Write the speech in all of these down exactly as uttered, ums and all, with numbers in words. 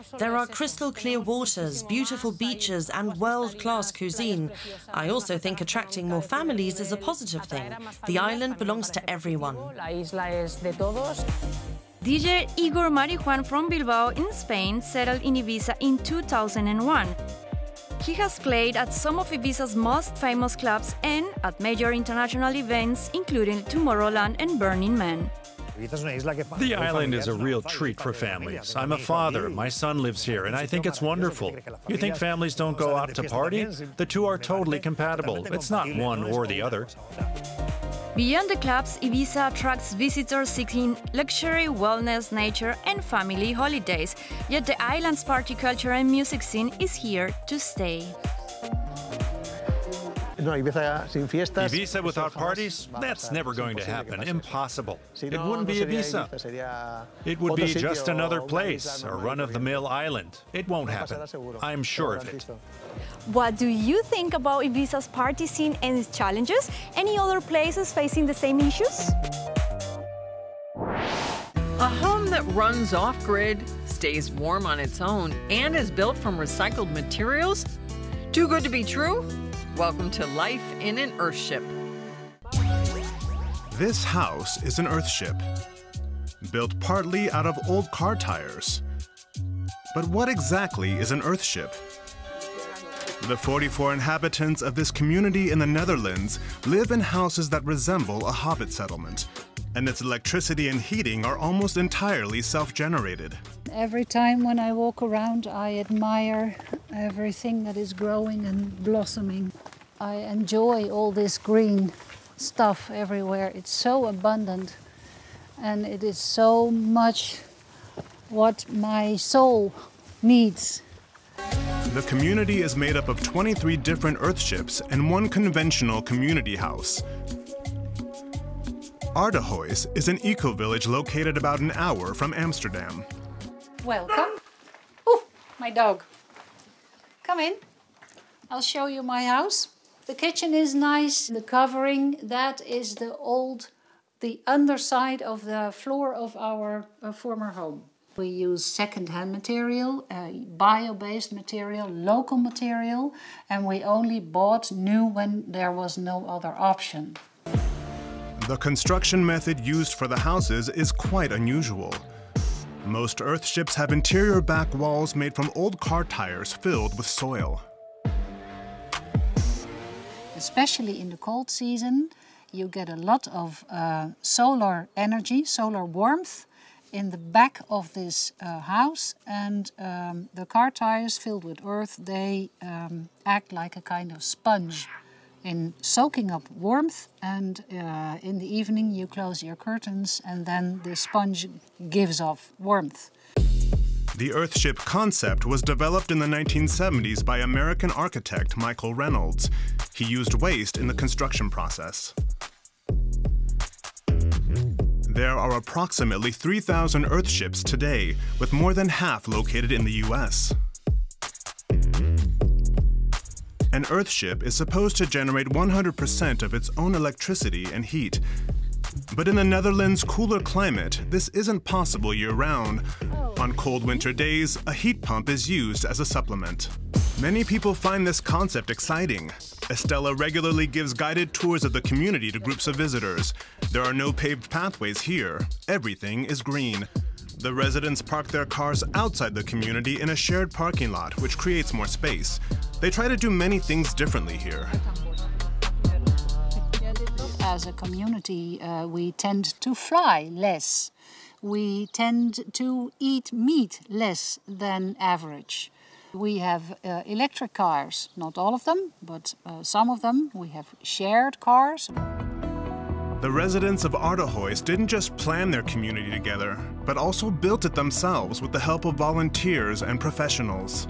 There are crystal clear waters, beautiful beaches and world-class cuisine. I also think attracting more families is a positive thing. The island belongs to everyone. D J Igor Marijuan from Bilbao in Spain settled in Ibiza in two thousand one. He has played at some of Ibiza's most famous clubs and at major international events, including Tomorrowland and Burning Man. The island is a real treat for families. I'm a father, my son lives here, and I think it's wonderful. You think families don't go out to party? The two are totally compatible. It's not one or the other. Beyond the clubs, Ibiza attracts visitors seeking luxury, wellness, nature and family holidays. Yet the island's party culture and music scene is here to stay. Ibiza without parties? That's never going to happen. Impossible. It wouldn't be Ibiza. It would be just another place, a run-of-the-mill island. It won't happen. I'm sure of it. What do you think about Ibiza's party scene and its challenges? Any other places facing the same issues? A home that runs off-grid, stays warm on its own, and is built from recycled materials? Too good to be true? Welcome to life in an Earthship. This house is an Earthship, built partly out of old car tires. But what exactly is an Earthship? The forty-four inhabitants of this community in the Netherlands live in houses that resemble a hobbit settlement, and its electricity and heating are almost entirely self-generated. Every time when I walk around, I admire everything that is growing and blossoming. I enjoy all this green stuff everywhere. It's so abundant, and it is so much what my soul needs. The community is made up of twenty-three different Earthships and one conventional community house. Aardehuis is an eco-village located about an hour from Amsterdam. Welcome. Oh, my dog. Come in. I'll show you my house. The kitchen is nice. The covering, that is the old, the underside of the floor of our uh, former home. We use second-hand material, uh, bio-based material, local material, and we only bought new when there was no other option. The construction method used for the houses is quite unusual. Most Earthships have interior back walls made from old car tires filled with soil. Especially in the cold season, you get a lot of uh, solar energy, solar warmth, in the back of this uh, house, and um, the car tires filled with earth, they um, act like a kind of sponge in soaking up warmth, and uh, in the evening you close your curtains and then the sponge gives off warmth. The Earthship concept was developed in the nineteen seventies by American architect Michael Reynolds. He used waste in the construction process. There are approximately three thousand Earthships today, with more than half located in the U S. An Earthship is supposed to generate one hundred percent of its own electricity and heat. But in the Netherlands' cooler climate, this isn't possible year-round. On cold winter days, a heat pump is used as a supplement. Many people find this concept exciting. Estella regularly gives guided tours of the community to groups of visitors. There are no paved pathways here. Everything is green. The residents park their cars outside the community in a shared parking lot, which creates more space. They try to do many things differently here. As a community, uh, we tend to fly less. We tend to eat meat less than average. We have uh, electric cars, not all of them, but uh, some of them. We have shared cars. The residents of Aardehuis didn't just plan their community together, but also built it themselves with the help of volunteers and professionals.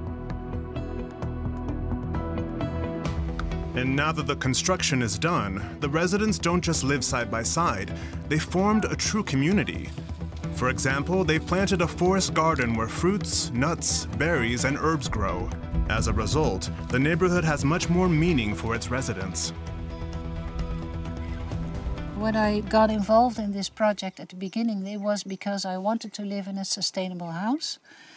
And now that the construction is done, the residents don't just live side by side, they formed a true community. For example, they planted a forest garden where fruits, nuts, berries, and herbs grow. As a result, the neighborhood has much more meaning for its residents. When I got involved in this project at the beginning, it was because I wanted to live in a sustainable house.